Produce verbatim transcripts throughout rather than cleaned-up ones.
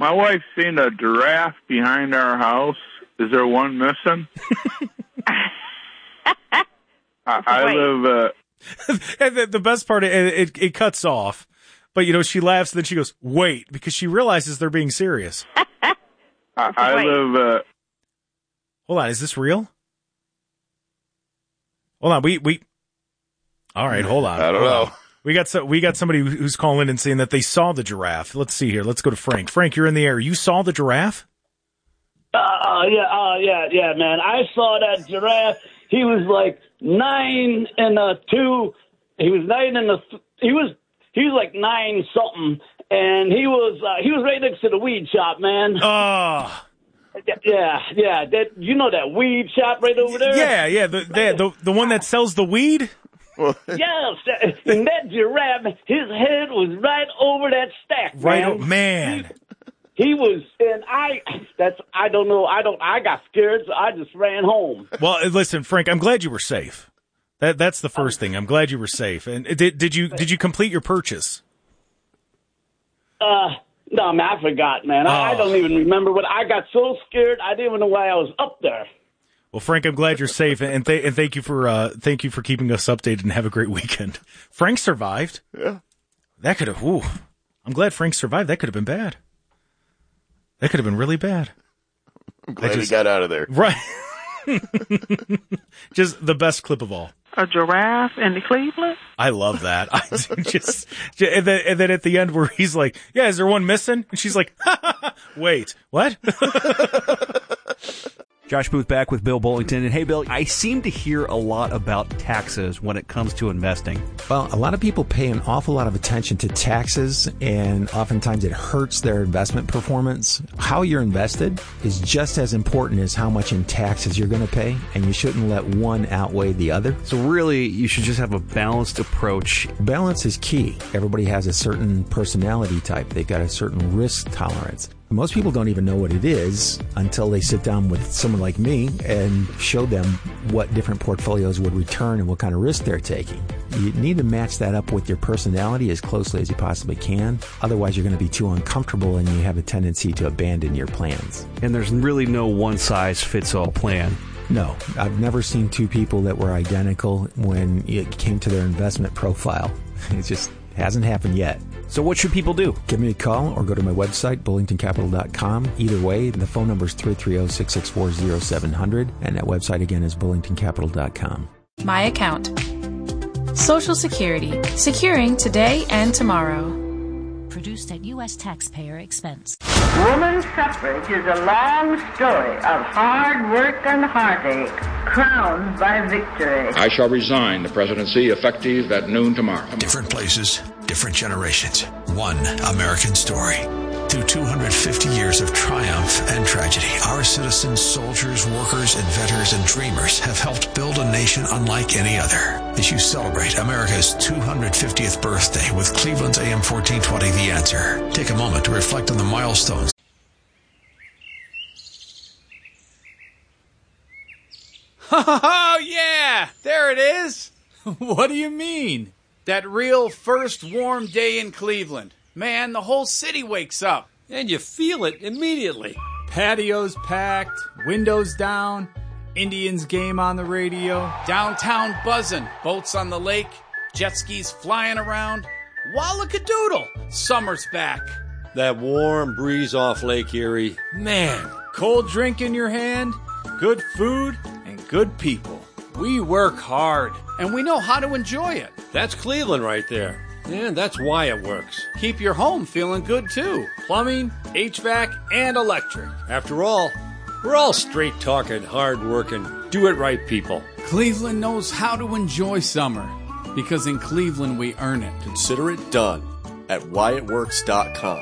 My wife's seen a giraffe behind our house. Is there one missing? I, I live... Uh... and the, the best part, it, it, it cuts off. But, you know, she laughs, and then she goes, wait, because she realizes they're being serious. I, I live... Uh... Hold on, is this real? Hold on, we... we... All right, hold on. I don't know. We got so, we got somebody who's calling and saying that they saw the giraffe. Let's see here. Let's go to Frank. Frank, you're in the air. You saw the giraffe? Uh, yeah, uh, yeah, yeah, man. I saw that giraffe. He was like nine and a two. He was nine and a. Th- he was he was like nine something, and he was uh, he was right next to the weed shop, man. Oh. Yeah, yeah. That you know that weed shop right over there. Yeah, yeah. The the the, the one that sells the weed. Yes, and that giraffe, his head was right over that stack, right, man. Oh, man. He, he was, and I, that's, I don't know, I don't, I got scared, so I just ran home. Well, listen, Frank, I'm glad you were safe. That that's the first thing. I'm glad you were safe. And did did you did you complete your purchase? Uh, no, man, I forgot, man. Oh. I, I don't even remember what. I got so scared, I didn't even know why I was up there. Well, Frank, I'm glad you're safe, and th- and thank you for uh, thank you for keeping us updated, and have a great weekend. Frank survived. Yeah, that could have. Ooh, I'm glad Frank survived. That could have been bad. That could have been really bad. I'm glad just, he got out of there. Right. Just the best clip of all. A giraffe in the Cleveland? I love that. I just and then, and then at the end where he's like, "Yeah, is there one missing?" And she's like, ha, ha, ha. "Wait, what?" Josh Booth back with Bill Bullington. And hey, Bill, I seem to hear a lot about taxes when it comes to investing. Well, a lot of people pay an awful lot of attention to taxes, and oftentimes it hurts their investment performance. How you're invested is just as important as how much in taxes you're going to pay, and you shouldn't let one outweigh the other. So really, you should just have a balanced approach. Balance is key. Everybody has a certain personality type. They've got a certain risk tolerance. Most people don't even know what it is until they sit down with someone like me and show them what different portfolios would return and what kind of risk they're taking. You need to match that up with your personality as closely as you possibly can. Otherwise, you're going to be too uncomfortable and you have a tendency to abandon your plans. And there's really no one-size-fits-all plan. No, I've never seen two people that were identical when it came to their investment profile. It just hasn't happened yet. So what should people do? Give me a call or go to my website, bullington capital dot com. Either way, the phone number is three three zero, six six four, zero seven zero zero, and that website again is bullington capital dot com. My account. Social Security. Securing today and tomorrow. Produced at U S taxpayer expense. Woman's suffrage is a long story of hard work and heartache, crowned by victory. I shall resign the presidency effective at noon tomorrow. Different places, different generations, one American story. Through two hundred fifty years of triumph and tragedy, our citizens, soldiers, workers, inventors, and dreamers have helped build a nation unlike any other. As you celebrate America's two hundred fiftieth birthday with Cleveland's A M fourteen twenty, The Answer, take a moment to reflect on the milestones. Oh, yeah, there it is. What do you mean? That real first warm day in Cleveland. Man, the whole city wakes up. And you feel it immediately. Patios packed, windows down, Indians game on the radio, downtown buzzing, boats on the lake, jet skis flying around. Wallakadoodle, summer's back. That warm breeze off Lake Erie. Man, cold drink in your hand, good food, and good people. We work hard, and we know how to enjoy it. That's Cleveland right there. And that's why it works. Keep your home feeling good, too. Plumbing, H V A C, and electric. After all, we're all straight-talking, hard-working, do-it-right people. Cleveland knows how to enjoy summer, because in Cleveland we earn it. Consider it done at why it works dot com.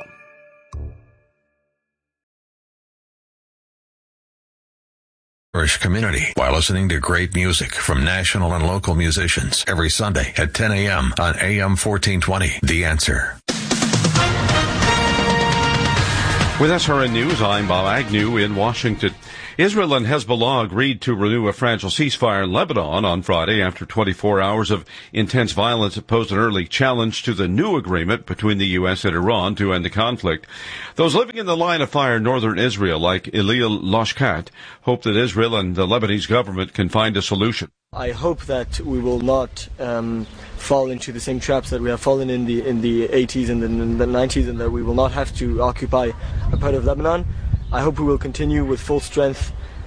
Community while listening to great music from national and local musicians every Sunday at ten a.m. on A M fourteen twenty. The Answer. With S R N News, I'm Bob Agnew in Washington. Israel and Hezbollah agreed to renew a fragile ceasefire in Lebanon on Friday after twenty-four hours of intense violence. It posed an early challenge to the new agreement between the U S and Iran to end the conflict. Those living in the line of fire in northern Israel, like Elil Loshkat, hope that Israel and the Lebanese government can find a solution. I hope that we will not um, fall into the same traps that we have fallen in the in the eighties and in the nineties, and that we will not have to occupy a part of Lebanon. I hope we will continue with full strength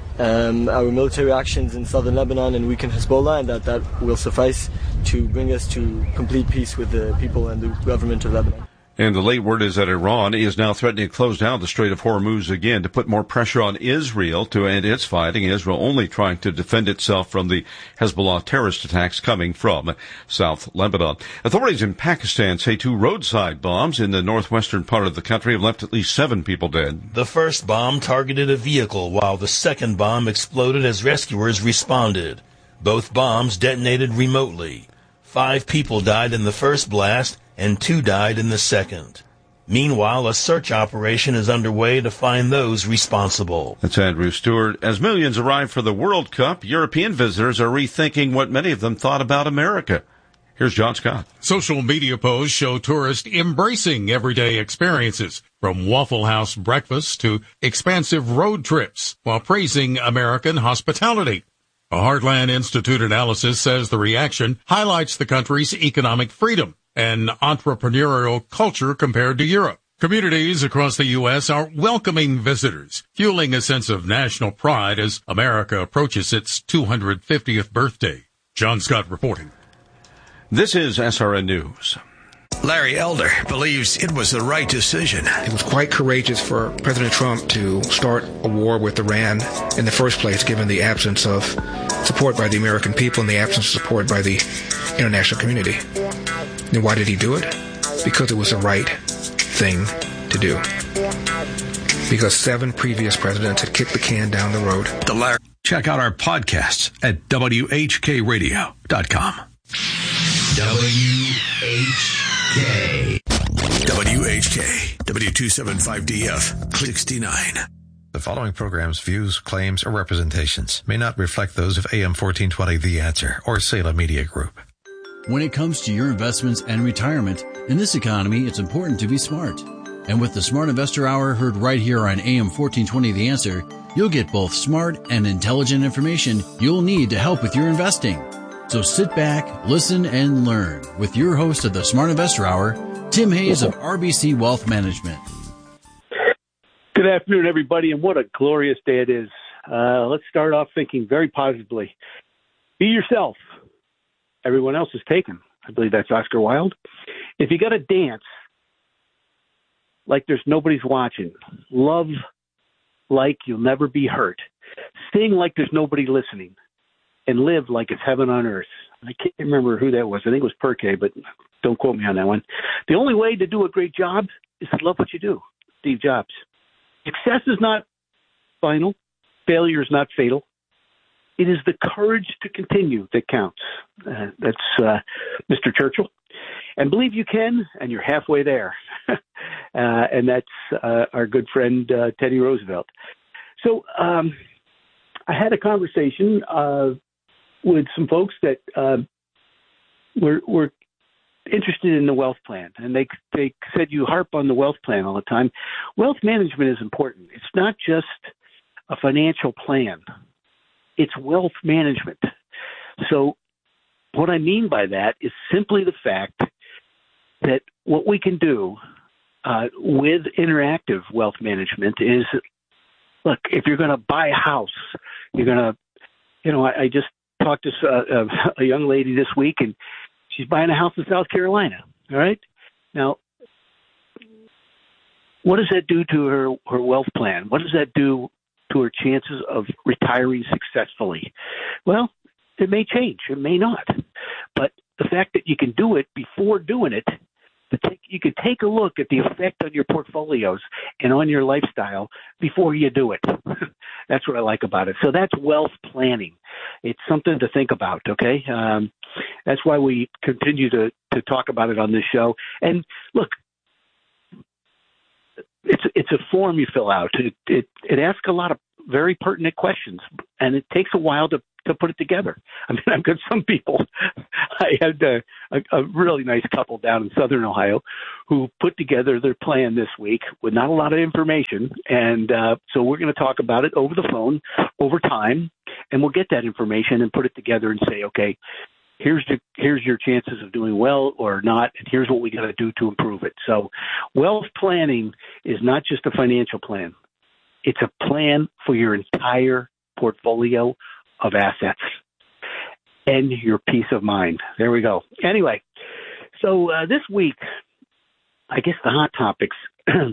um, our military actions in southern Lebanon and weaken Hezbollah, and that that will suffice to bring us to complete peace with the people and the government of Lebanon. And the late word is that Iran is now threatening to close down the Strait of Hormuz again to put more pressure on Israel to end its fighting. Israel only trying to defend itself from the Hezbollah terrorist attacks coming from South Lebanon. Authorities in Pakistan say two roadside bombs in the northwestern part of the country have left at least seven people dead. The first bomb targeted a vehicle, while the second bomb exploded as rescuers responded. Both bombs detonated remotely. Five people died in the first blast, and two died in the second. Meanwhile, a search operation is underway to find those responsible. That's Andrew Stewart. As millions arrive for the World Cup, European visitors are rethinking what many of them thought about America. Here's John Scott. Social media posts show tourists embracing everyday experiences, from Waffle House breakfast to expansive road trips, while praising American hospitality. A Heartland Institute analysis says the reaction highlights the country's economic freedom and entrepreneurial culture compared to Europe. Communities across the U S are welcoming visitors, fueling a sense of national pride as America approaches its two hundred fiftieth birthday. John Scott reporting. This is S R N News. Larry Elder believes it was the right decision. It was quite courageous for President Trump to start a war with Iran in the first place, given the absence of support by the American people and the absence of support by the international community. And why did he do it? Because it was the right thing to do. Because seven previous presidents had kicked the can down the road. The Larry. Check out our podcasts at W H K radio dot com. W H K. W H K. W two seventy-five D F. sixty-nine. The following program's views, claims, or representations may not reflect those of A M fourteen twenty The Answer or Salem Media Group. When it comes to your investments and retirement, in this economy, it's important to be smart. And with the Smart Investor Hour heard right here on A M fourteen twenty The Answer, you'll get both smart and intelligent information you'll need to help with your investing. So sit back, listen, and learn with your host of the Smart Investor Hour, Tim Hayes of R B C Wealth Management. Good afternoon, everybody, and what a glorious day it is. Uh, let's start off thinking very positively. Be yourself. Everyone else is taken. I believe that's Oscar Wilde. If you got to dance like there's nobody's watching, love like you'll never be hurt, sing like there's nobody listening, and live like it's heaven on earth. I can't remember who that was. I think it was Perkay, but don't quote me on that one. The only way to do a great job is to love what you do. Steve Jobs. Success is not final. Failure is not fatal. It is the courage to continue that counts. Uh, that's uh, Mister Churchill. And believe you can, and you're halfway there. uh, and that's uh, our good friend uh, Teddy Roosevelt. So um, I had a conversation uh, with some folks that uh, were, were interested in the wealth plan. And they, they said you harp on the wealth plan all the time. Wealth management is important. It's not just a financial plan. It's wealth management. So what I mean by that is simply the fact that what we can do uh, with interactive wealth management is, look, if you're going to buy a house, you're going to, you know, I, I just talked to uh, a young lady this week, and she's buying a house in South Carolina, all right? Now, what does that do to her, her wealth plan? What does that do to her chances of retiring successfully? Well, it may change. It may not. But the fact that you can do it before doing it, take, you can take a look at the effect on your portfolios and on your lifestyle before you do it. That's what I like about it. So that's wealth planning. It's something to think about, okay? Um, that's why we continue to, to talk about it on this show. And look, it's it's a form you fill out. It it it asks a lot of very pertinent questions, and it takes a while to to put it together. I mean, I've got some people. I had a, a, a really nice couple down in Southern Ohio who put together their plan this week with not a lot of information, and uh, so we're going to talk about it over the phone over time, and we'll get that information and put it together and say, okay, here's the, here's your chances of doing well or not, and here's what we got to do to improve it. So wealth planning is not just a financial plan. It's a plan for your entire portfolio of assets and your peace of mind. There we go. Anyway, so uh, this week, I guess the hot topics, the,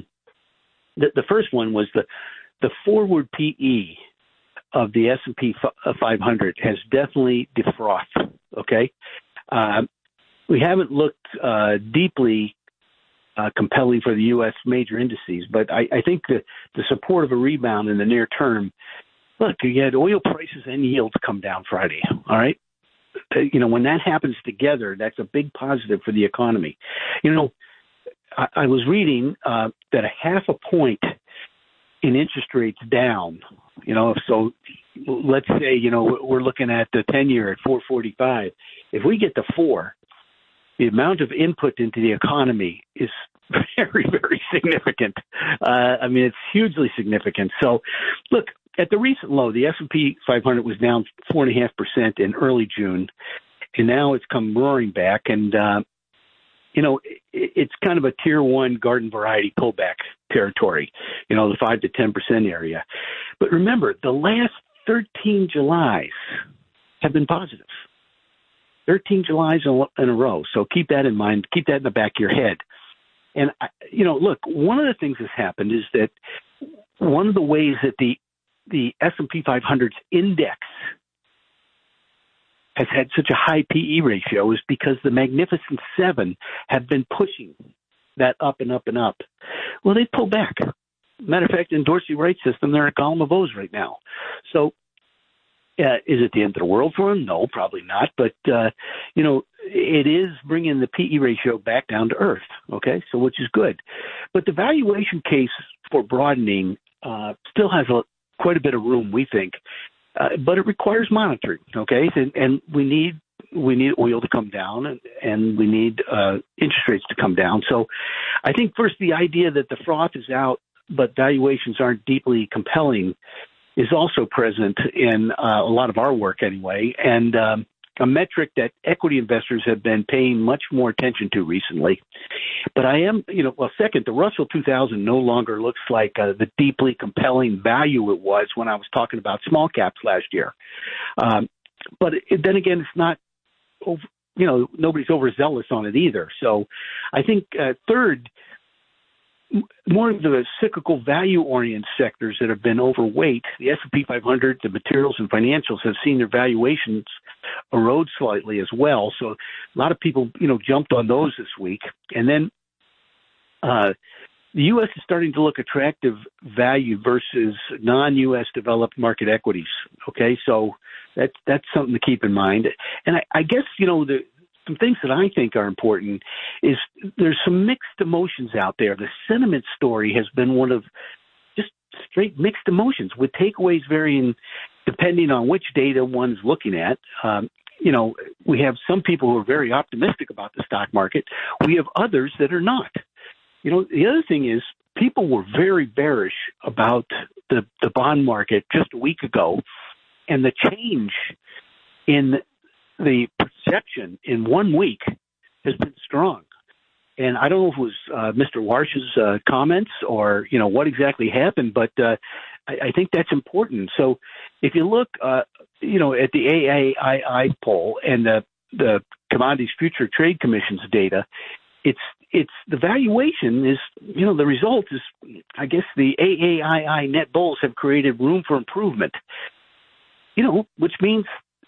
the first one was the, the forward P E of the S and P five hundred has definitely defrothed, okay? Uh, we haven't looked uh, deeply uh, compelling for the U S major indices, but I, I think the, the support of a rebound in the near term, look, you had oil prices and yields come down Friday, all right? You know, when that happens together, that's a big positive for the economy. You know, I, I was reading uh, that a half a point in interest rates down, you know, so let's say, you know, we're looking at the ten-year at four forty-five. If we get to four, the amount of input into the economy is very, very significant. Uh, I mean, it's hugely significant. So, look, at the recent low, the S and P five hundred was down four point five percent in early June, and now it's come roaring back. And, uh, you know, it, it's kind of a tier one garden variety pullback territory, you know, the five to ten percent area. But remember, the last thirteen Julys have been positive. thirteen Julys in a row. So keep that in mind. Keep that in the back of your head. And, you know, look, one of the things that's happened is that one of the ways that the the S and P five hundred's index has had such a high P E ratio is because the Magnificent Seven have been pushing that up and up and up. Well, they pulled back. Matter of fact, in Dorsey Wright system, they're a column of O's right now. So uh, is it the end of the world for them? No, probably not. But, uh, you know, it is bringing the P E ratio back down to earth, okay, so which is good. But the valuation case for broadening uh, still has a quite a bit of room, we think, uh, but it requires monitoring. Okay, and, and we need we need oil to come down, and, and we need uh, interest rates to come down. So, I think first the idea that the froth is out, but valuations aren't deeply compelling, is also present in uh, a lot of our work anyway, and um, a metric that equity investors have been paying much more attention to recently. But I am, you know, well, second, the Russell two thousand no longer looks like uh, the deeply compelling value it was when I was talking about small caps last year. Um, but it, then again, it's not, over, you know, nobody's overzealous on it either. So I think uh, third, more of the cyclical value-oriented sectors that have been overweight, the S and P five hundred, the materials and financials, have seen their valuations erode slightly as well. So a lot of people, you know, jumped on those this week. And then uh, the U S is starting to look attractive value versus non-U S developed market equities. Okay, so that's that's something to keep in mind. And I, I guess, you know, the some things that I think are important is there's some mixed emotions out there. The sentiment story has been one of just straight mixed emotions, with takeaways varying depending on which data one's looking at. Um, you know, we have some people who are very optimistic about the stock market. We have others that are not. You know, the other thing is people were very bearish about the, the bond market just a week ago, and the change in the perception in one week has been strong. And I don't know if it was uh, Mister Warsh's uh, comments or, you know, what exactly happened, but uh, I, I think that's important. So if you look, uh, you know, at the A A I I poll and the, the Commodities Future Trade Commission's data, it's it's the valuation is, you know, the result is, I guess the A A I I net bulls have created room for improvement, you know, which means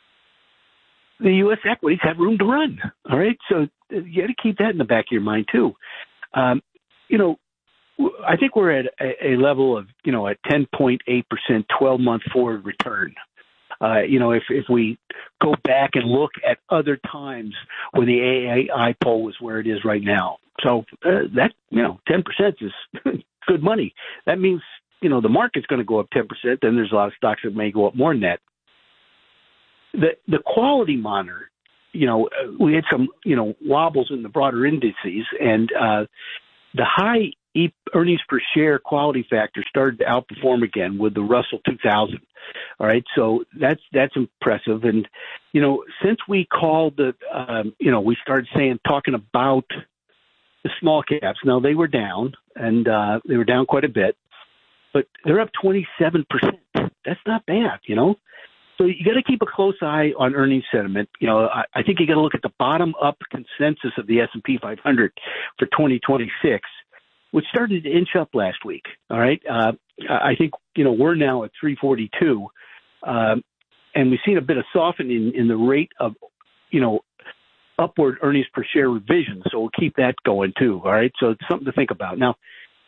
the U S equities have room to run. All right. So you got to keep that in the back of your mind too. Um, you know, I think we're at a, a level of, you know, a ten point eight percent twelve month forward return. Uh, you know, if, if we go back and look at other times when the A A I poll was where it is right now. So uh, that, you know, ten percent is good money. That means, you know, the market's going to go up ten percent. Then there's a lot of stocks that may go up more than that. The the quality monitor, you know, we had some, you know, wobbles in the broader indices, and uh, the high e- earnings per share quality factor started to outperform again with the Russell two thousand. All right, so that's that's impressive. And you know, since we called the, um, you know, we started saying talking about the small caps. Now they were down, and uh, they were down quite a bit, but they're up twenty-seven percent. That's not bad, you know. So you got to keep a close eye on earnings sentiment. You know, I, I think you got to look at the bottom-up consensus of the S and P five hundred for twenty twenty-six, which started to inch up last week. All right, uh, I think you know we're now at three forty-two, um, and we've seen a bit of softening in the rate of, you know, upward earnings per share revision. So we'll keep that going too. All right, so it's something to think about now.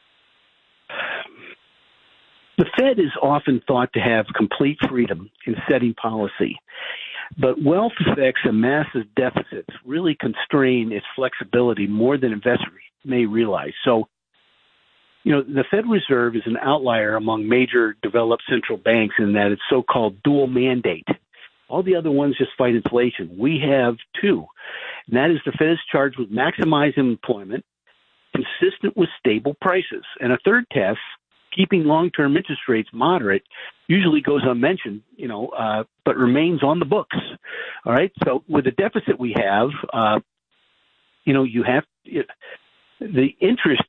The Fed is often thought to have complete freedom in setting policy, but wealth effects and massive deficits really constrain its flexibility more than investors may realize. So, you know, the Federal Reserve is an outlier among major developed central banks in that it's so-called dual mandate. All the other ones just fight inflation. We have two, and that is the Fed is charged with maximizing employment consistent with stable prices. And a third test, keeping long-term interest rates moderate, usually goes unmentioned, you know, uh, but remains on the books. All right. So with the deficit we have, uh, you know, you have it, the interest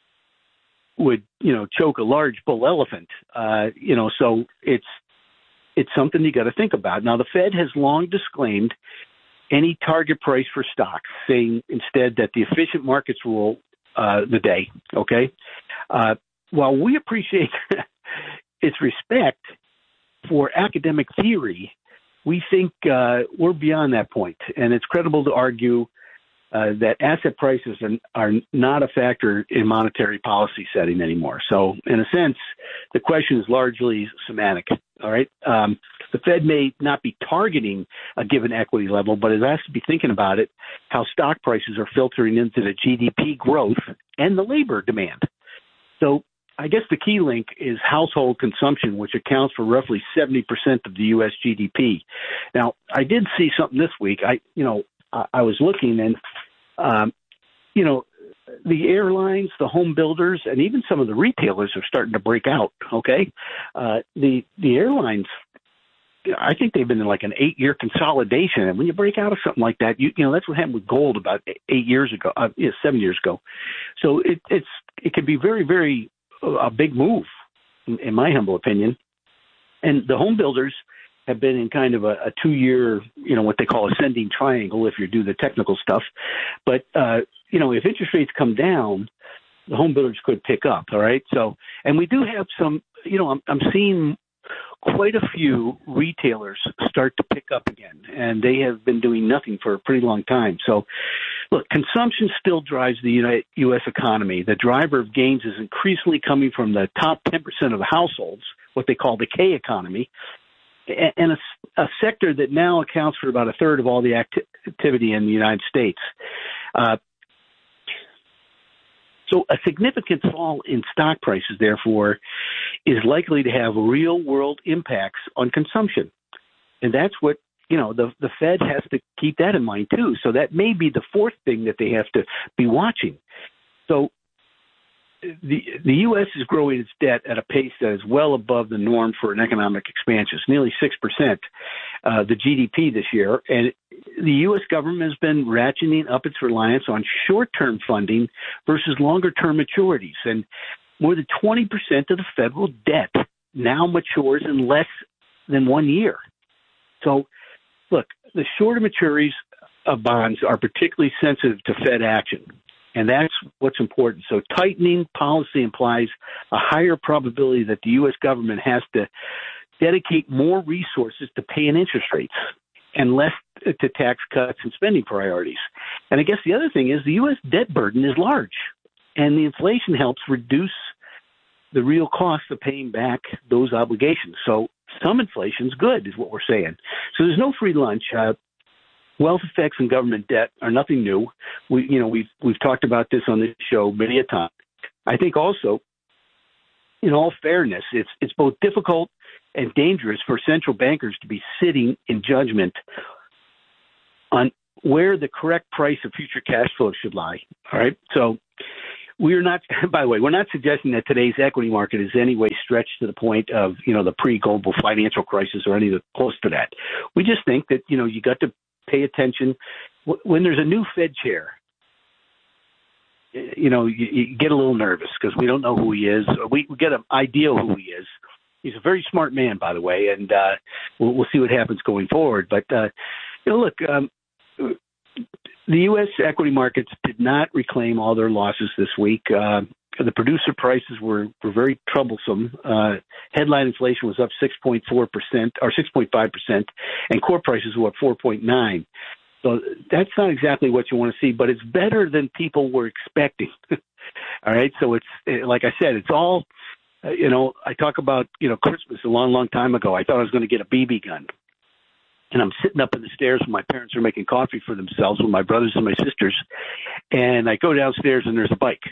would, you know, choke a large bull elephant. Uh, you know, so it's it's something you got to think about. Now, the Fed has long disclaimed any target price for stocks, saying instead that the efficient markets rule uh, the day. Okay. Uh, While we appreciate its respect for academic theory, we think uh, we're beyond that point, and it's credible to argue uh, that asset prices are, are not a factor in monetary policy setting anymore. So, in a sense, the question is largely semantic. All right, um, the Fed may not be targeting a given equity level, but it has to be thinking about it, how stock prices are filtering into the G D P growth and the labor demand. So, I guess the key link is household consumption, which accounts for roughly seventy percent of the U S G D P. Now, I did see something this week. I, you know, I, I was looking, and, um, you know, the airlines, the home builders, and even some of the retailers are starting to break out. Okay, uh, the the airlines, I think they've been in like an eight-year consolidation, and when you break out of something like that, you you know that's what happened with gold about eight years ago, uh, yeah, seven years ago. So it, it's it can be very very a big move, in my humble opinion. And the home builders have been in kind of a, a two-year, you know, what they call ascending triangle, if you do the technical stuff. But, uh, you know, if interest rates come down, the home builders could pick up, all right? So, and we do have some, you know, I'm, I'm seeing quite a few retailers start to pick up again, and they have been doing nothing for a pretty long time. So, look, consumption still drives the U S economy. The driver of gains is increasingly coming from the top ten percent of the households, what they call the K economy, and a, a sector that now accounts for about a third of all the acti- activity in the United States. Uh, So a significant fall in stock prices, therefore, is likely to have real-world impacts on consumption. And that's what, you know, the, the Fed has to keep that in mind, too. So that may be the fourth thing that they have to be watching. So the the U S is growing its debt at a pace that is well above the norm for an economic expansion. It's nearly six percent, uh, the G D P this year. And the U S government has been ratcheting up its reliance on short-term funding versus longer-term maturities. And more than twenty percent of the federal debt now matures in less than one year. So, look, the shorter maturities of bonds are particularly sensitive to Fed action. And that's what's important. So tightening policy implies a higher probability that the U S government has to dedicate more resources to paying interest rates and less to tax cuts and spending priorities. And I guess the other thing is the U S debt burden is large, and the inflation helps reduce the real cost of paying back those obligations. So some inflation is good, is what we're saying. So there's no free lunch. Uh, Wealth effects and government debt are nothing new. We, you know, we've we've talked about this on this show many a time. I think also in all fairness, it's it's both difficult and dangerous for central bankers to be sitting in judgment on where the correct price of future cash flow should lie. All right. So we're not, by the way, we're not suggesting that today's equity market is any way stretched to the point of, you know, the pre-global financial crisis or anything close to that. We just think that, you know, you got to pay attention when there's a new Fed chair. You know, you, you get a little nervous because we don't know who he is. We, we get an idea who he is. He's a very smart man, by the way, and uh, we'll, we'll see what happens going forward. But, uh, you know, look, um, the U S equity markets did not reclaim all their losses this week. Uh, the producer prices were, were very troublesome. Uh, headline inflation was up six point four percent or six point five percent, and core prices were up four point nine. So that's not exactly what you want to see, but it's better than people were expecting. All right. So it's, like I said, it's all, uh, you know, I talk about, you know, Christmas a long, long time ago. I thought I was going to get a B B gun. And I'm sitting up in the stairs when my parents are making coffee for themselves with my brothers and my sisters. And I go downstairs and there's a bike.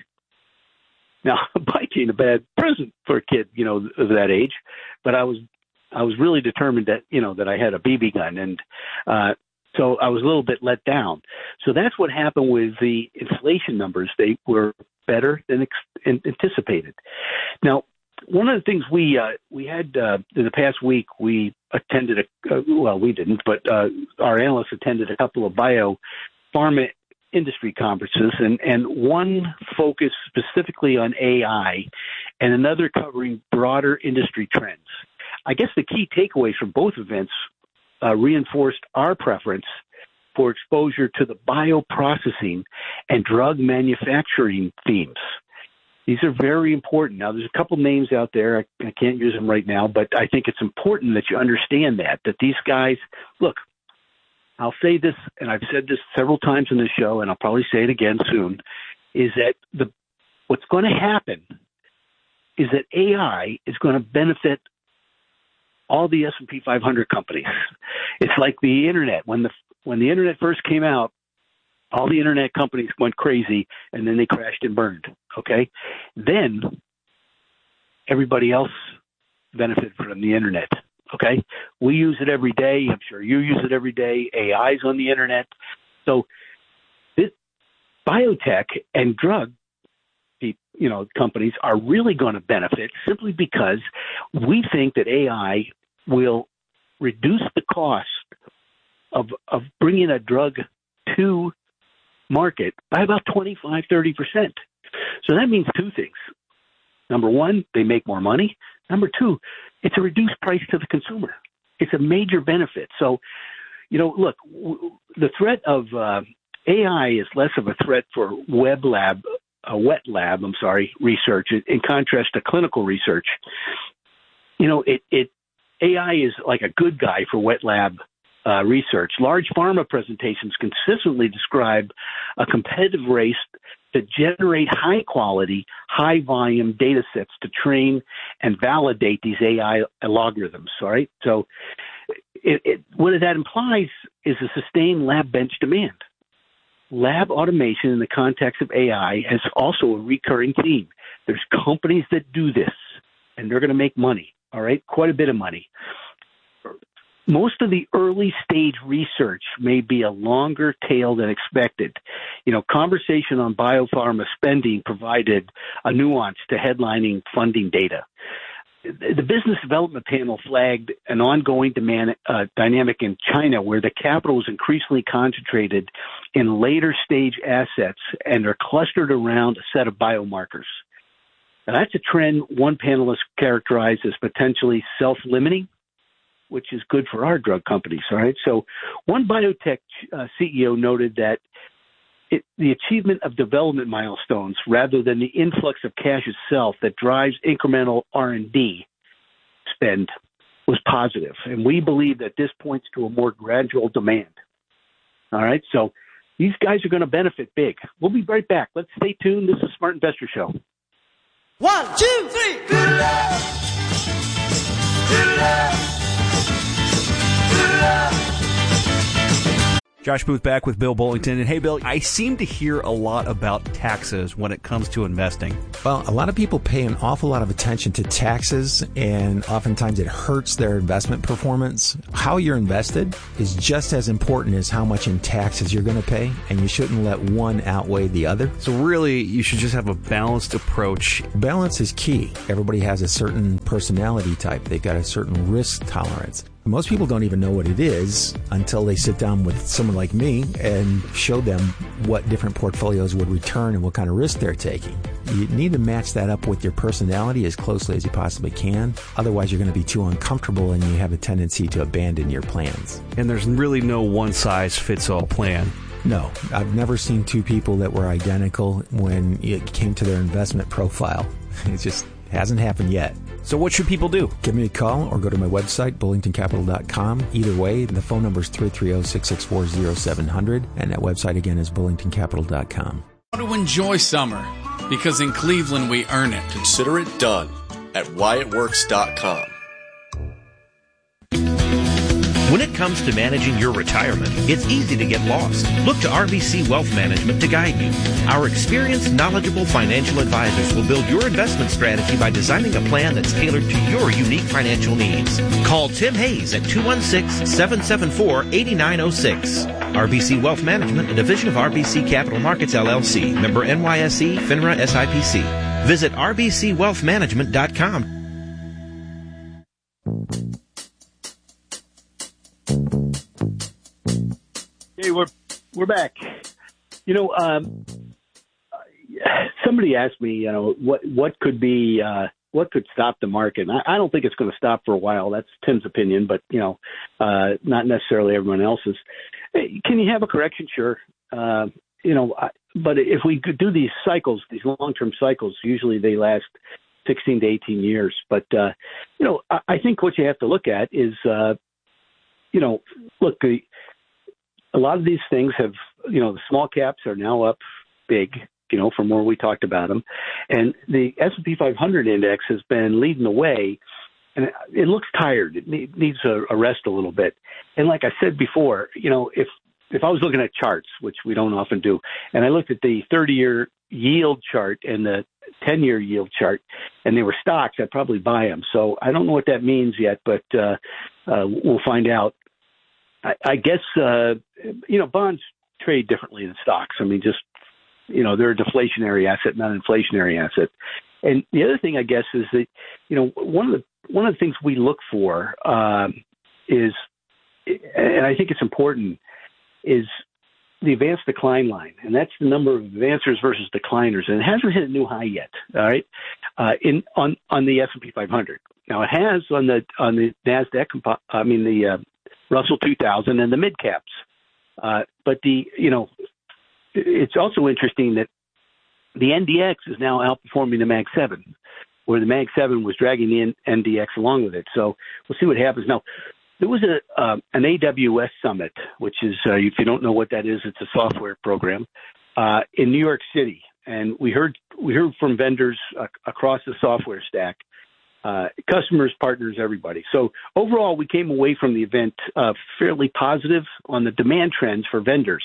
Now, a bike ain't a bad present for a kid, you know, of that age. But I was, I was really determined that, you know, that I had a B B gun. And, uh, so I was a little bit let down. So that's what happened with the inflation numbers. They were better than ex- anticipated. Now, one of the things we uh, we had uh, in the past week, we attended a uh, well, we didn't, but uh, our analysts attended a couple of bio pharma industry conferences, and, and one focused specifically on A I, and another covering broader industry trends. I guess the key takeaways from both events uh, reinforced our preference for exposure to the bioprocessing and drug manufacturing themes. These are very important. Now, there's a couple names out there. I, I can't use them right now, but I think it's important that you understand that, that these guys, look, I'll say this, and I've said this several times in this show, and I'll probably say it again soon, is that the what's going to happen is that A I is going to benefit all the S and P five hundred companies. It's like the Internet. When the when the Internet first came out, all the Internet companies went crazy, and then they crashed and burned, okay? Then everybody else benefited from the Internet, okay? We use it every day. I'm sure you use it every day. A I's on the Internet. So this biotech and drug you know, companies are really going to benefit simply because we think that A I will reduce the cost of of bringing a drug to market by about twenty-five, thirty percent. So that means two things. Number one, they make more money. Number two, it's a reduced price to the consumer. It's a major benefit. So, you know, look, w- the threat of uh, A I is less of a threat for web lab, a wet lab, I'm sorry, research, in contrast to clinical research. You know, it, it A I is like a good guy for wet lab uh, research. Large pharma presentations consistently describe a competitive race to generate high-quality, high-volume data sets to train and validate these A I algorithms, all right? So it, it, what that implies is a sustained lab bench demand. Lab automation in the context of A I is also a recurring theme. There's companies that do this, and they're going to make money, all right, quite a bit of money. Most of the early stage research may be a longer tail than expected. You know, conversation on biopharma spending provided a nuance to headlining funding data. The business development panel flagged an ongoing demand, uh, dynamic in China where the capital is increasingly concentrated in later stage assets and are clustered around a set of biomarkers. Now, that's a trend one panelist characterized as potentially self-limiting, which is good for our drug companies, all right? So one biotech uh, C E O noted that it, the achievement of development milestones rather than the influx of cash itself that drives incremental R and D spend was positive. And we believe that this points to a more gradual demand. All right, so these guys are going to benefit big. We'll be right back. Let's stay tuned. This is Smart Investor Show. One, two, three. Good luck. Good luck. Good luck. Josh Booth back with Bill Bullington. And hey, Bill, I seem to hear a lot about taxes when it comes to investing. Well, a lot of people pay an awful lot of attention to taxes, and oftentimes it hurts their investment performance. How you're invested is just as important as how much in taxes you're going to pay, and you shouldn't let one outweigh the other. So really, you should just have a balanced approach. Balance is key. Everybody has a certain personality type. They've got a certain risk tolerance. Most people don't even know what it is until they sit down with someone like me and show them what different portfolios would return and what kind of risk they're taking. You need to match that up with your personality as closely as you possibly can. Otherwise, you're going to be too uncomfortable and you have a tendency to abandon your plans. And there's really no one-size-fits-all plan. No, I've never seen two people that were identical when it came to their investment profile. It just hasn't happened yet. So what should people do? Give me a call or go to my website, bullington capital dot com. Either way, the phone number is three three zero, six six four, zero seven zero zero, and that website again is bullington capital dot com. How to enjoy summer, because in Cleveland we earn it. Consider it done at wyatt works dot com. When it comes to managing your retirement, it's easy to get lost. Look to R B C Wealth Management to guide you. Our experienced, knowledgeable financial advisors will build your investment strategy by designing a plan that's tailored to your unique financial needs. Call Tim Hayes at two one six, seven seven four, eight nine zero six. R B C Wealth Management, a division of R B C Capital Markets, L L C, member N Y S E, FINRA S I P C. Visit r b c wealth management dot com. Hey, we're we're back. You know, um, somebody asked me, you know, what what could be uh, what could stop the market? And I, I don't think it's going to stop for a while. That's Tim's opinion, but you know, uh, not necessarily everyone else's. Hey, can you have a correction? Sure. Uh, you know, I, but if we could do these cycles, these long-term cycles, usually they last sixteen to eighteen years. But uh, you know, I, I think what you have to look at is, uh, you know, look. The, A lot of these things have, you know, the small caps are now up big, you know, from where we talked about them. And the S and P five hundred index has been leading the way, and it, it looks tired. It need, needs a, a rest a little bit. And like I said before, you know, if if I was looking at charts, which we don't often do, and I looked at the thirty-year yield chart and the ten-year yield chart, and they were stocks, I'd probably buy them. So I don't know what that means yet, but uh, uh, we'll find out. I, I guess, uh, you know, bonds trade differently than stocks. I mean, just, you know, they're a deflationary asset, not an inflationary asset. And the other thing, I guess, is that, you know, one of the one of the things we look for um, is, and I think it's important, is the advanced decline line. And that's the number of advancers versus decliners. And it hasn't hit a new high yet, all right, uh, in on, on the S and P five hundred. Now, it has on the on the NASDAQ, I mean, the uh, Russell two thousand and the mid caps. Uh, but the, you know, it's also interesting that the N D X is now outperforming the Mag seven, where the Mag seven was dragging the N D X along with it. So we'll see what happens. Now, there was a uh, an A W S summit, which is, uh, if you don't know what that is, it's a software program uh, in New York City. And we heard we heard from vendors uh, across the software stack. Uh, customers, partners, everybody. So overall, we came away from the event uh, fairly positive on the demand trends for vendors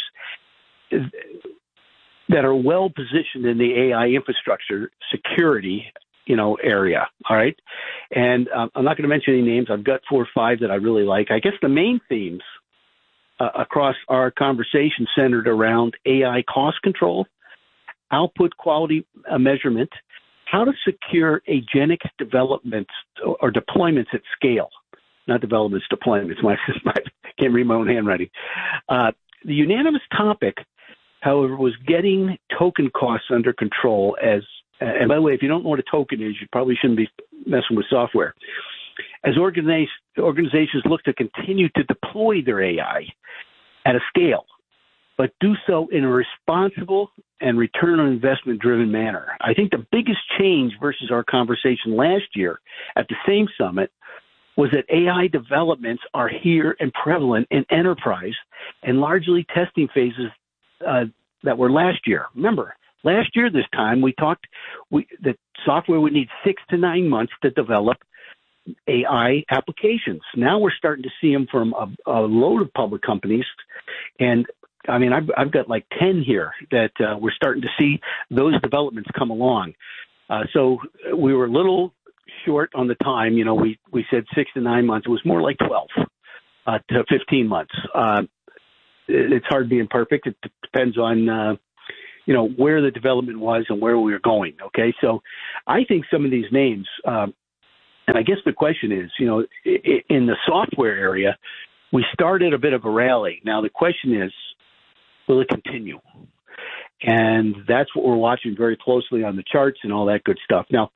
that are well positioned in the A I infrastructure security, you know, area. All right, and uh, I'm not going to mention any names. I've got four or five that I really like. I guess the main themes uh, across our conversation centered around A I cost control, output quality uh, measurement, how to secure agentic developments or deployments at scale, not developments, deployments. My, my can't read my own handwriting. Uh, the unanimous topic, however, was getting token costs under control. As and by the way, if you don't know what a token is, you probably shouldn't be messing with software. As organizations organizations look to continue to deploy their A I at a scale, but do so in a responsible and return on investment driven manner. I think the biggest change versus our conversation last year at the same summit was that A I developments are here and prevalent in enterprise and largely testing phases uh, that were last year. Remember, last year this time we talked we, that software would need six to nine months to develop A I applications. Now we're starting to see them from a, a load of public companies. And I mean, I've, I've got like ten here that uh, we're starting to see those developments come along. Uh, so we were a little short on the time. You know, we, we said six to nine months. It was more like twelve uh, to fifteen months. Uh, it, it's hard being perfect. It depends on, uh, you know, where the development was and where we were going. Okay. So I think some of these names, um, and I guess the question is, you know, in the software area, we started a bit of a rally. Now the question is, will it continue? And that's what we're watching very closely on the charts and all that good stuff. Now,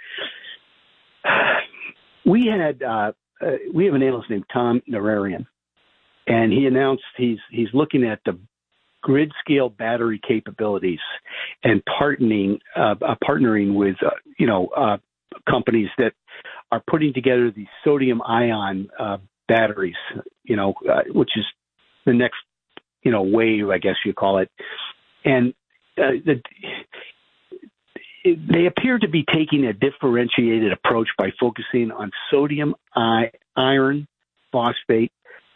we had uh, uh, we have an analyst named Tom Nararian, and he announced he's he's looking at the grid scale battery capabilities and partnering uh, uh, partnering with uh, you know uh, companies that are putting together these sodium ion uh, batteries, you know, uh, which is the next, you know, wave, I guess you call it. And uh, the, it, they appear to be taking a differentiated approach by focusing on sodium I, iron phosphate,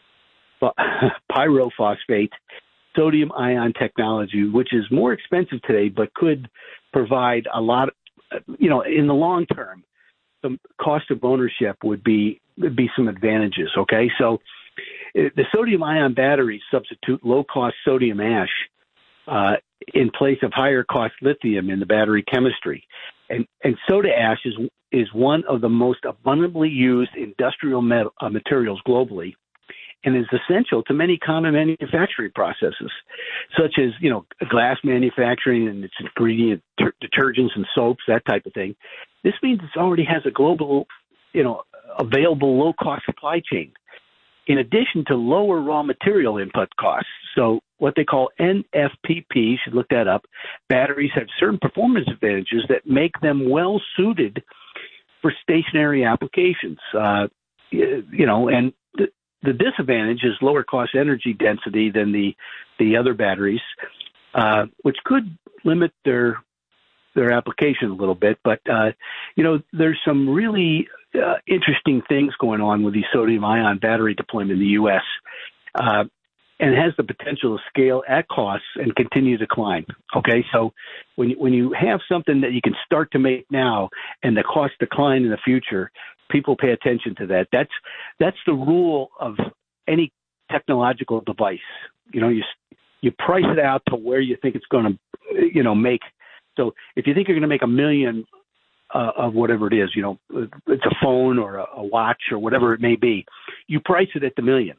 pyrophosphate, sodium ion technology, which is more expensive today, but could provide a lot, of, you know, in the long term. The cost of ownership would be would be some advantages. Okay, so the sodium ion batteries substitute low cost sodium ash uh, in place of higher cost lithium in the battery chemistry, and and soda ash is is one of the most abundantly used industrial met- uh, materials globally, and is essential to many common manufacturing processes, such as, you know, glass manufacturing and its ingredient ter- detergents and soaps, that type of thing. This means it already has a global, you know, available low-cost supply chain, in addition to lower raw material input costs. So what they call N F P P, you should look that up, batteries have certain performance advantages that make them well-suited for stationary applications, uh, you know, and the, the disadvantage is lower cost energy density than the, the other batteries, uh, which could limit their their application a little bit. But, uh, you know, there's some really uh, interesting things going on with the sodium ion battery deployment in the U S, uh, and has the potential to scale at costs and continue to climb. Okay, so when you, when you have something that you can start to make now and the cost decline in the future, people pay attention to that. That's that's the rule of any technological device. You know, you you price it out to where you think it's going to, you know, make. So if you think you're going to make a million uh, of whatever it is, you know, it's a phone or a, a watch or whatever it may be, you price it at the million.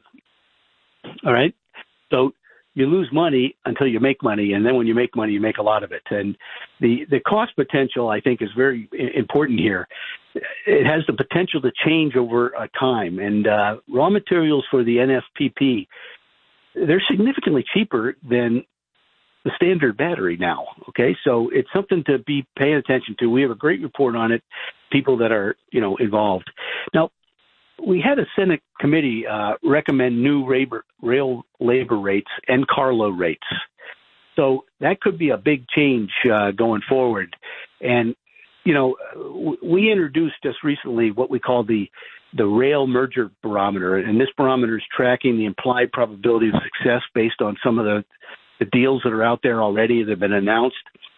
All right. So you lose money until you make money, and then when you make money, you make a lot of it. And the, the cost potential, I think, is very important here. It has the potential to change over a time. And uh, raw materials for the N F P P, they're significantly cheaper than the standard battery now. Okay, so it's something to be paying attention to. We have a great report on it, people that are, you know, involved. Now, we had a Senate committee uh, recommend new rail, rail labor rates and carload rates. So that could be a big change uh, going forward. And, you know, we introduced just recently what we call the the rail merger barometer. And this barometer is tracking the implied probability of success based on some of the, the deals that are out there already that have been announced.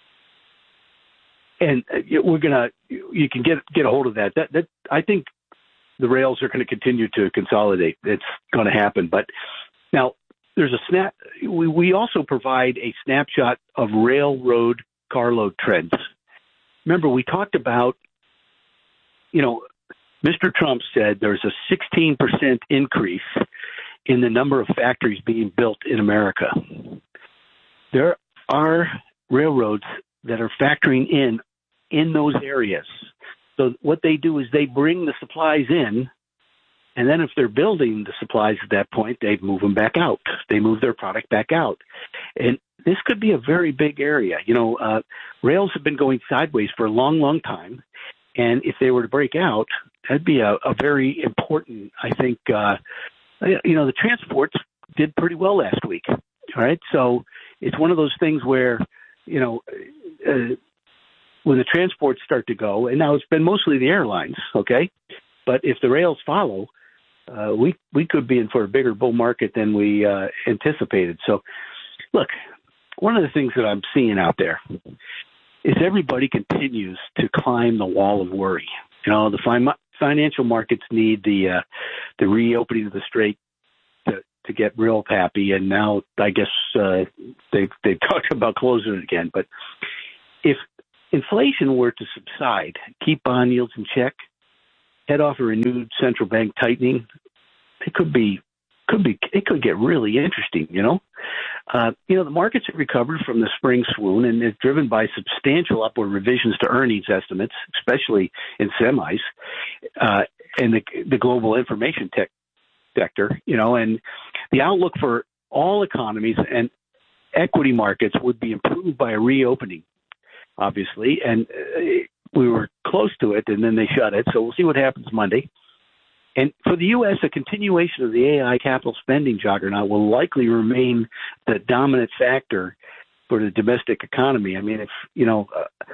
And we're going to, you can get get a hold of that. That, that I think the rails are going to continue to consolidate. It's going to happen. But now there's a snap. We, we also provide a snapshot of railroad carload trends. Remember, we talked about, you know, Mister Trump said there's a sixteen percent increase in the number of factories being built in America. There are railroads that are factoring in in those areas. So what they do is they bring the supplies in, and then if they're building the supplies at that point, they move them back out. They move their product back out. And this could be a very big area. You know, uh, rails have been going sideways for a long, long time. And if they were to break out, that'd be a, a very important, I think, uh, you know, the transports did pretty well last week. All right. So it's one of those things where, you know, uh, when the transports start to go, and now it's been mostly the airlines, okay? but if the rails follow, uh, we we could be in for a bigger bull market than we uh, anticipated. So, look, one of the things that I'm seeing out there is everybody continues to climb the wall of worry. You know, the fin- financial markets need the uh, the reopening of the strait to, to get real happy, and now I guess uh, they've they've talked about closing it again. But if inflation were to subside, keep bond yields in check, head off a renewed central bank tightening, it could be could be it could get really interesting. You know, uh, you know the markets have recovered from the spring swoon, and it's driven by substantial upward revisions to earnings estimates, especially in semis uh, and the, the global information tech sector. You know, and the outlook for all economies and equity markets would be improved by a reopening, obviously, and uh, we were close to it, and then they shut it. So we'll see what happens Monday. And for the U S, a continuation of the A I capital spending juggernaut will likely remain the dominant factor for the domestic economy. I mean, if, you know, uh,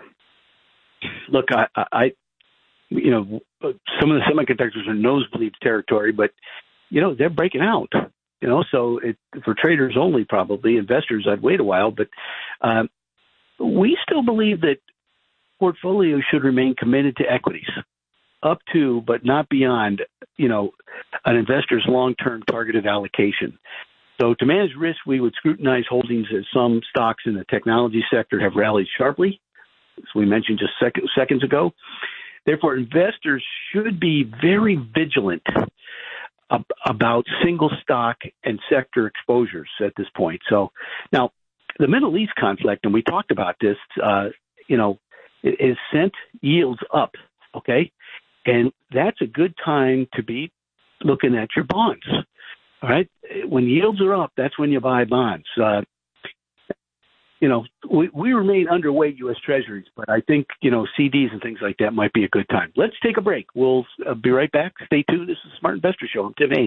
look, I, I, you know, some of the semiconductors are nosebleed territory, but, you know, they're breaking out, you know, so it, for traders only, probably investors, I'd wait a while, but um, we still believe that portfolios should remain committed to equities, up to but not beyond, you know, an investor's long-term targeted allocation. So to manage risk, we would scrutinize holdings as some stocks in the technology sector have rallied sharply, as we mentioned just sec- seconds ago. Therefore, investors should be very vigilant ab- about single stock and sector exposures at this point. So now the Middle East conflict, and we talked about this, uh, you know, it, it sent yields up, okay? And that's a good time to be looking at your bonds, all right? When yields are up, that's when you buy bonds. Uh, you know, we, we remain underweight U S Treasuries, but I think, you know, C Ds and things like that might be a good time. Let's take a break. We'll uh, be right back. Stay tuned. This is the Smart Investor Show. I'm Tim Hayes.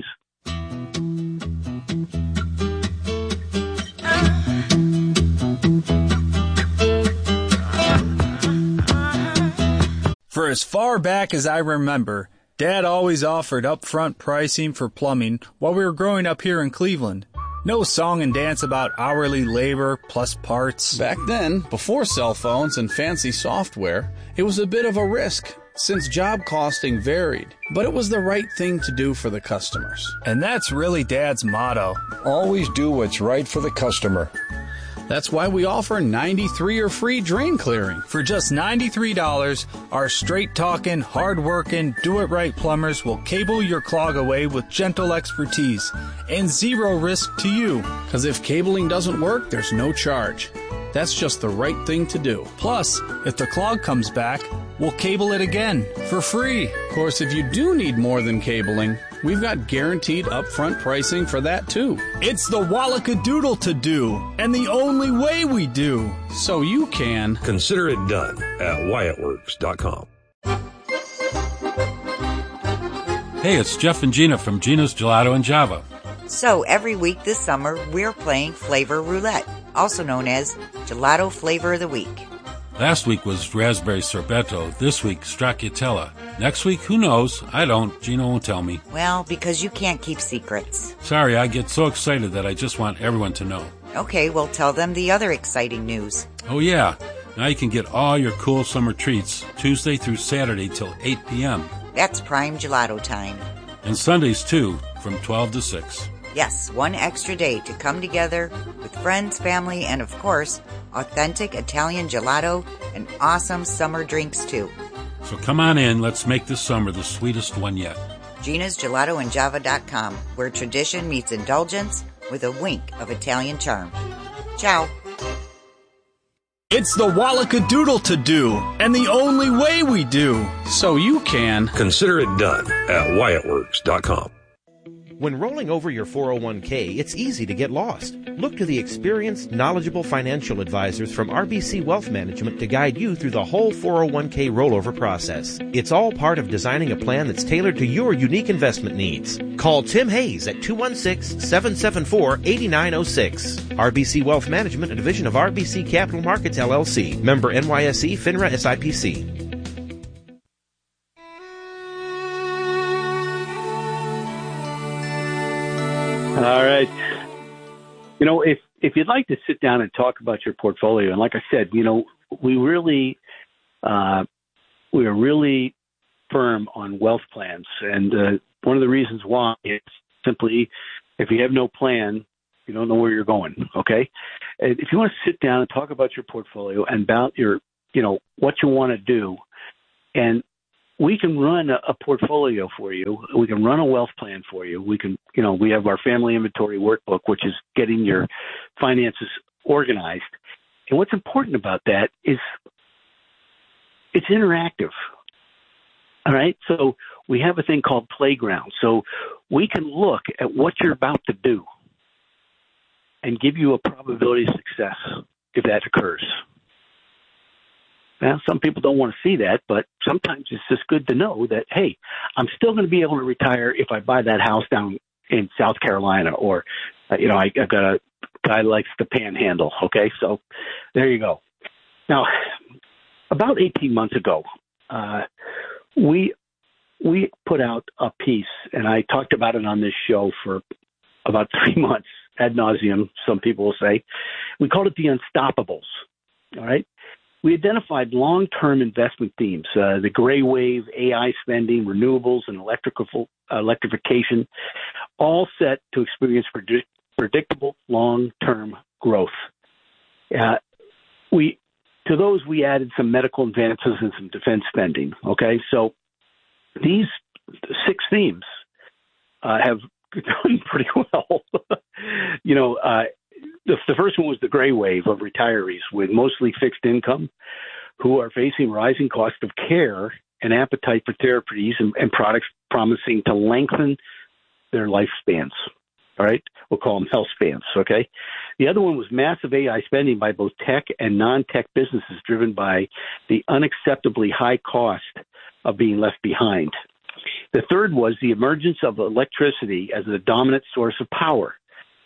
For as far back as I remember, Dad always offered upfront pricing for plumbing while we were growing up here in Cleveland. No song and dance about hourly labor plus parts. Back then, before cell phones and fancy software, it was a bit of a risk since job costing varied. But it was the right thing to do for the customers. And that's really Dad's motto. Always do what's right for the customer. That's why we offer ninety-three or free drain clearing. For just ninety-three dollars, our straight-talking, hard-working, do-it-right plumbers will cable your clog away with gentle expertise and zero risk to you. Because if cabling doesn't work, there's no charge. That's just the right thing to do. Plus, if the clog comes back, we'll cable it again for free. Of course, if you do need more than cabling, we've got guaranteed upfront pricing for that too. It's the Wallacadoodle to do, and the only way we do. So you can consider it done at Wyatt Works dot com. Hey, it's Jeff and Gina from Gina's Gelato and Java. So every week this summer, we're playing Flavor Roulette, also known as Gelato Flavor of the Week. Last week was Raspberry Sorbetto. This week, Stracciatella. Next week, who knows? I don't. Gina won't tell me. Well, because you can't keep secrets. Sorry, I get so excited that I just want everyone to know. Okay, well, tell them the other exciting news. Oh, yeah. Now you can get all your cool summer treats Tuesday through Saturday till eight p.m. That's prime gelato time. And Sundays, too, from twelve to six. Yes, one extra day to come together with friends, family, and, of course, authentic Italian gelato and awesome summer drinks, too. So come on in. Let's make this summer the sweetest one yet. Gina's Gelato and Java dot com, where tradition meets indulgence with a wink of Italian charm. Ciao. It's the Wallacadoodle to do, and the only way we do. So you can consider it done at Wyatt Works dot com. When rolling over your four oh one k, it's easy to get lost. Look to the experienced, knowledgeable financial advisors from R B C Wealth Management to guide you through the whole four oh one k rollover process. It's all part of designing a plan that's tailored to your unique investment needs. Call Tim Hayes at two one six, seven seven four, eight nine zero six. R B C Wealth Management, a division of R B C Capital Markets, L L C. Member N Y S E, FINRA S I P C. All right. You know, if if you'd like to sit down and talk about your portfolio, and like I said, you know, we really uh, we are really firm on wealth plans, and uh, one of the reasons why is simply if you have no plan, you don't know where you're going. Okay, and if you want to sit down and talk about your portfolio and about your, you know, what you want to do, and we can run a, a portfolio for you. We can run a wealth plan for you. We can, you know, we have our family inventory workbook, which is getting your finances organized. And what's important about that is it's interactive. All right. So we have a thing called Playground. So we can look at what you're about to do and give you a probability of success if that occurs. Now, some people don't want to see that, but sometimes it's just good to know that, hey, I'm still going to be able to retire if I buy that house down in South Carolina, or, uh, you know, I, I've got a guy who likes the panhandle. Okay, so there you go. Now, about eighteen months ago, uh, we we put out a piece, and I talked about it on this show for about three months, ad nauseum, some people will say. We called it the Unstoppables, all right? We identified long-term investment themes, uh, the gray wave, A I spending, renewables, and electrical, electrification, all set to experience predict, predictable long-term growth. Uh, we to those, we added some medical advances and some defense spending, okay? So these six themes uh, have done pretty well. you know, uh, The, the first one was the gray wave of retirees with mostly fixed income who are facing rising cost of care and appetite for therapies and, and products promising to lengthen their lifespans. All right. We'll call them health spans. Okay. The other one was massive A I spending by both tech and non-tech businesses driven by the unacceptably high cost of being left behind. The third was the emergence of electricity as the dominant source of power.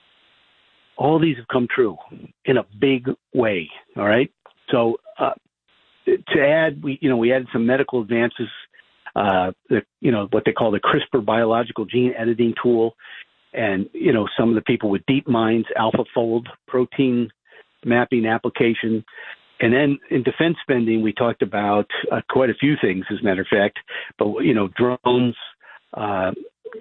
All these have come true in a big way. All right. So uh, to add, we you know we added some medical advances, uh, the, you know what they call the CRISPR biological gene editing tool, and you know some of the people with DeepMind's AlphaFold protein mapping application, and then in defense spending we talked about uh, quite a few things, as a matter of fact, but you know drones, uh,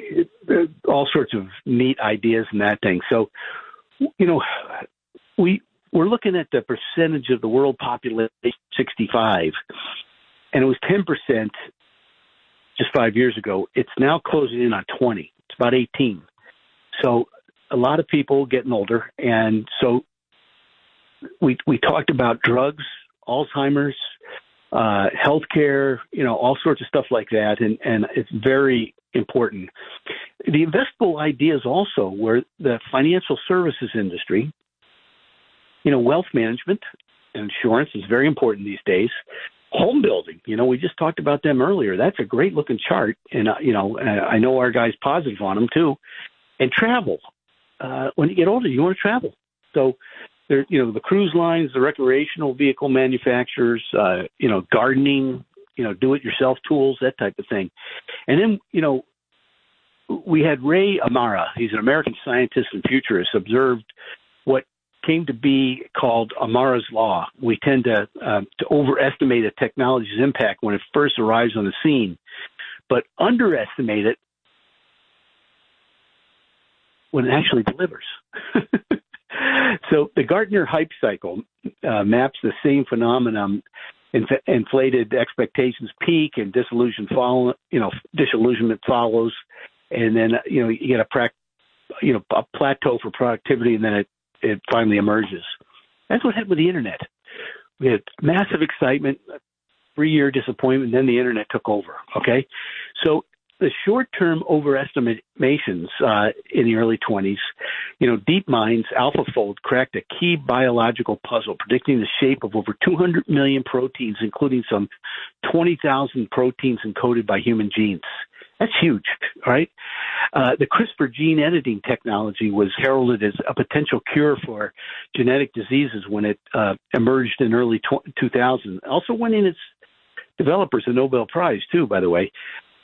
all sorts of neat ideas and that thing. So. You know, we, we're looking at the percentage of the world population sixty-five, and it was ten percent just five years ago. It's now closing in on twenty. It's about eighteen. So a lot of people getting older, and so we we talked about drugs, Alzheimer's, uh, healthcare, you know, all sorts of stuff like that, and, and it's very important. The investable ideas also were the financial services industry, you know, wealth management and insurance is very important these days. Home building, you know, we just talked about them earlier. That's a great looking chart. And, uh, you know, I know our guy's positive on them too. And travel. Uh, when you get older, you want to travel. So, there, you know, the cruise lines, the recreational vehicle manufacturers, uh, you know, gardening, you know, do-it-yourself tools, that type of thing. And then, you know, we had Ray Amara. He's an American scientist and futurist, observed what came to be called Amara's Law. We tend to uh, to overestimate a technology's impact when it first arrives on the scene, but underestimate it when it actually delivers. So the Gartner hype cycle uh, maps the same phenomenon. Inf- inflated expectations peak and disillusion follow, you know, disillusionment follows. And then, you know, you get a, pra- you know, a plateau for productivity, and then it, it finally emerges. That's what happened with the Internet. We had massive excitement, three-year disappointment, and then the Internet took over, okay? So the short-term overestimations uh, in the early twenties, you know, DeepMind's AlphaFold cracked a key biological puzzle, predicting the shape of over two hundred million proteins, including some twenty thousand proteins encoded by human genes. That's huge, all right? Uh, the CRISPR gene editing technology was heralded as a potential cure for genetic diseases when it uh, emerged in early two thousand. Also winning its developers a Nobel Prize, too, by the way.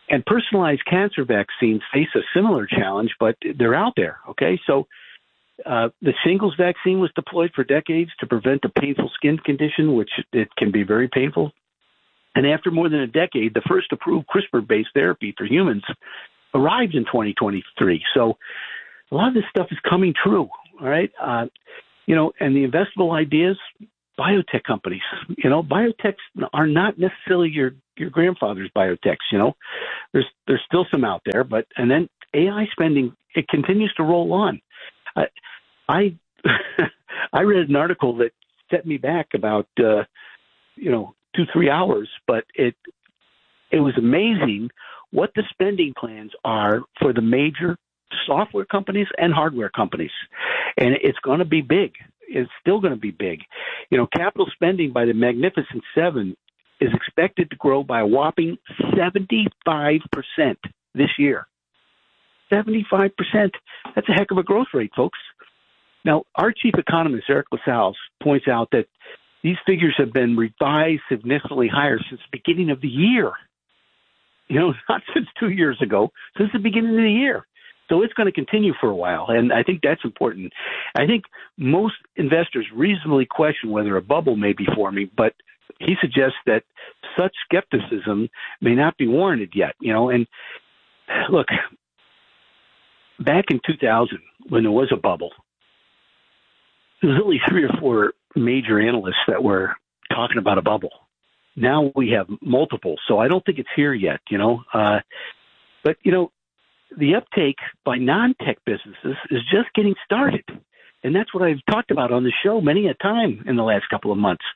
And personalized cancer vaccines face a similar challenge, but they're out there, okay? So uh, the shingles vaccine was deployed for decades to prevent a painful skin condition, which it can be very painful. And after more than a decade, the first approved CRISPR-based therapy for humans arrived in twenty twenty-three. So a lot of this stuff is coming true, all right? Uh, you know, and the investable ideas, biotech companies, you know, biotechs are not necessarily your, your grandfather's biotechs, you know. There's there's still some out there, but, and then A I spending, it continues to roll on. I I, I read an article that set me back about, uh, you know, two, three hours, but it it was amazing what the spending plans are for the major software companies and hardware companies. And it's going to be big. It's still going to be big. You know, capital spending by the Magnificent Seven is expected to grow by a whopping seventy-five percent this year. seventy-five percent. That's a heck of a growth rate, folks. Now, our chief economist, Eric LaSalle, points out that these figures have been revised significantly higher since the beginning of the year. You know, not since two years ago, since the beginning of the year. So it's going to continue for a while, and I think that's important. I think most investors reasonably question whether a bubble may be forming, but he suggests that such skepticism may not be warranted yet. You know, and look, back in two thousand, when there was a bubble, there was only three or four major analysts that were talking about a bubble. Now we have multiple, so I don't think it's here yet, you know. Uh, but, you know, the uptake by non-tech businesses is just getting started. And that's what I've talked about on the show many a time in the last couple of months.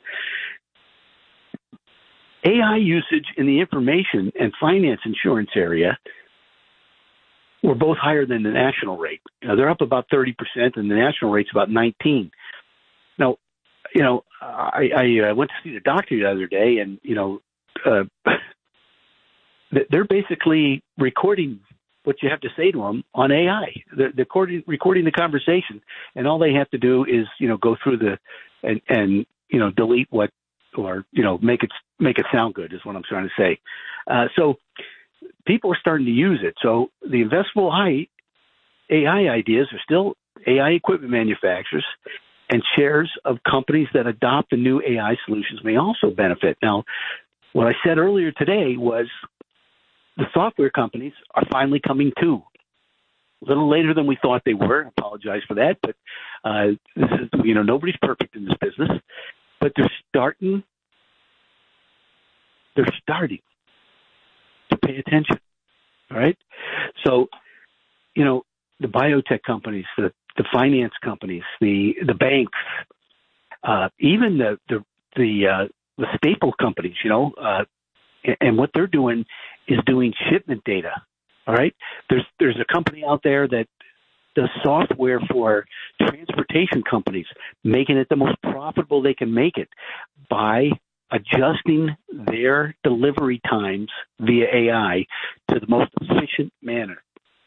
A I usage in the information and finance insurance area were both higher than the national rate. Now, they're up about thirty percent, and the national rate's about nineteen. Now, you know, I, I uh, went to see the doctor the other day, and, you know, uh, they're basically recording what you have to say to them on A I. They're, they're recording, recording the conversation, and all they have to do is, you know, go through the and, and you know, delete what, or, you know, make it make it sound good is what I'm trying to say. Uh, so people are starting to use it. So the investable A I ideas are still A I equipment manufacturers, and shares of companies that adopt the new A I solutions may also benefit. Now, what I said earlier today was the software companies are finally coming too. A little later than we thought they were. I apologize for that, but uh, this is, you know, nobody's perfect in this business. But they're starting. They're starting to pay attention. All right. So, you know, the biotech companies, the the finance companies, the the banks, uh, even the the the, uh, the staple companies, you know, uh, and, and what they're doing is doing shipment data. All right, there's there's a company out there that does software for transportation companies, making it the most profitable they can make it by adjusting their delivery times via A I to the most efficient manner.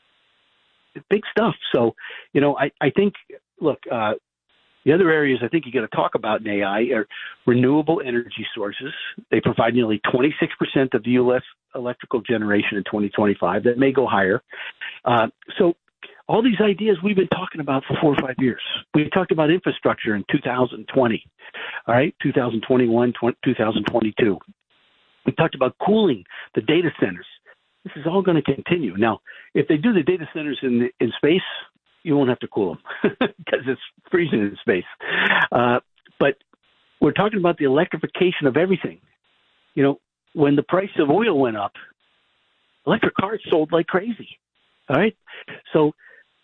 Big stuff. So, you know, I, I think, look, uh, the other areas I think you got to talk about in A I are renewable energy sources. They provide nearly twenty-six percent of the U S electrical generation in twenty twenty-five. That may go higher. Uh, so all these ideas we've been talking about for four or five years. We talked about infrastructure in two thousand twenty, all right, two thousand twenty-one, two thousand twenty-two. We talked about cooling the data centers. This is all going to continue. Now, if they do the data centers in in space, you won't have to cool them because it's freezing in space. Uh, but we're talking about the electrification of everything. You know, when the price of oil went up, electric cars sold like crazy. All right? So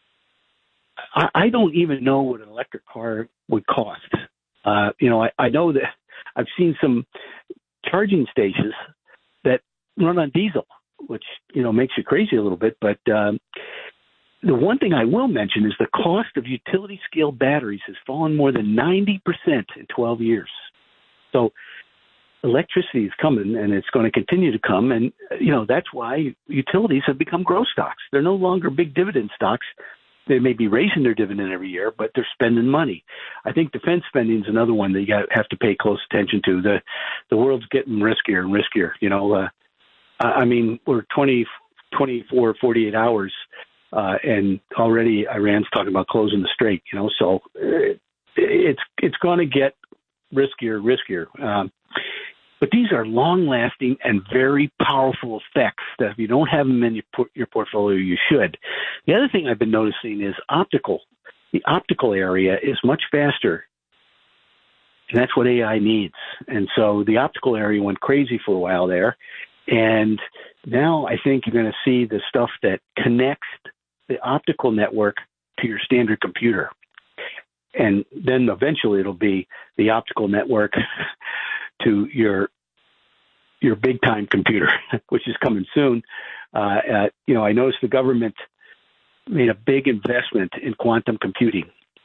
I, I don't even know what an electric car would cost. Uh, you know, I, I know that I've seen some charging stations that run on diesel, which, you know, makes you crazy a little bit. But um, the one thing I will mention is the cost of utility-scale batteries has fallen more than ninety percent in twelve years. So electricity is coming, and it's going to continue to come. And, you know, that's why utilities have become growth stocks. They're no longer big dividend stocks. They may be raising their dividend every year, but they're spending money. I think defense spending is another one that you got, have to pay close attention to. The the world's getting riskier and riskier. You know, uh, I mean, we're twenty, twenty-four, forty-eight hours, uh, and already Iran's talking about closing the strait, you know, so it, it's it's going to get riskier, riskier. Um, but these are long-lasting and very powerful effects that if you don't have them in your, por- your portfolio, you should. The other thing I've been noticing is optical. The optical area is much faster, and that's what A I needs. And so the optical area went crazy for a while there. And now I think you're going to see the stuff that connects the optical network to your standard computer. And then eventually it'll be the optical network to your your big-time computer, which is coming soon. Uh, uh, you know, I noticed the government made a big investment in quantum computing.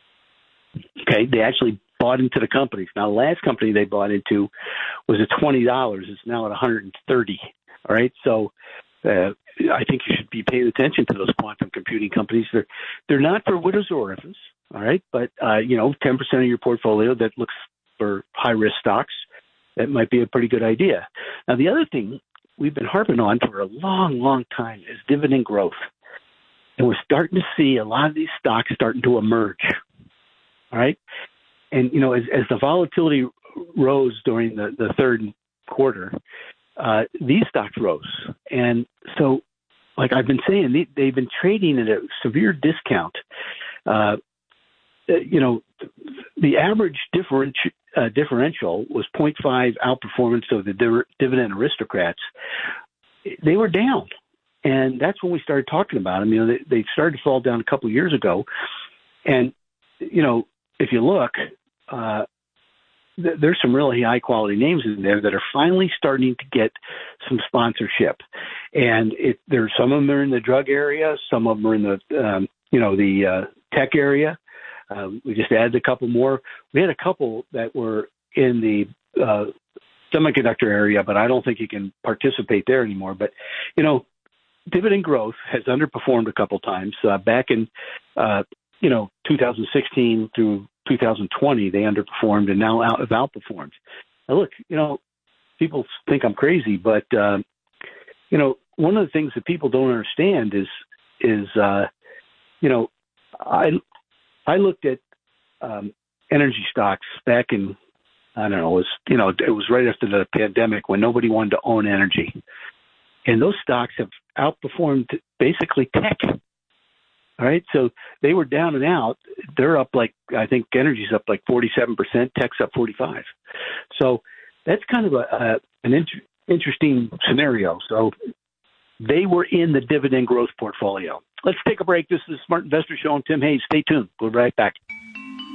Okay, they actually bought into the companies. Now, the last company they bought into was at twenty dollars. It's now at one hundred thirty dollars. All right, so uh, I think you should be paying attention to those quantum computing companies. They're they're not for widows or orphans. All right, but uh, you know, ten percent of your portfolio that looks for high risk stocks, that might be a pretty good idea. Now, the other thing we've been harping on for a long, long time is dividend growth, and we're starting to see a lot of these stocks starting to emerge. All right. And, you know, as, as the volatility rose during the, the third quarter, uh, these stocks rose. And so, like I've been saying, they, they've been trading at a severe discount. Uh, you know, the average differenti- uh, differential was zero point five outperformance of the div- dividend aristocrats. They were down. And that's when we started talking about them. You know, they, they started to fall down a couple of years ago. And, you know, if you look, uh, th- there's some really high quality names in there that are finally starting to get some sponsorship. And it, there's some of them are in the drug area, some of them are in the, um, you know, the uh, tech area. Um, we just added a couple more. We had a couple that were in the uh, semiconductor area, but I don't think you can participate there anymore. But, you know, dividend growth has underperformed a couple times. Uh, back in, uh, you know, two thousand sixteen through two thousand twenty, they underperformed and now out, have outperformed. Now, look, you know, people think I'm crazy, but, uh, you know, one of the things that people don't understand is, is uh, you know, I I looked at um, energy stocks back in, I don't know, it was, you know, it was right after the pandemic when nobody wanted to own energy. And those stocks have outperformed basically tech. All right. So they were down and out. They're up like, I think energy's up like forty-seven percent, tech's up forty-five. So that's kind of a, a an in- interesting scenario. So they were in the dividend growth portfolio. Let's take a break. This is the Smart Investor Show. I'm Tim Hayes. Stay tuned. We'll be right back.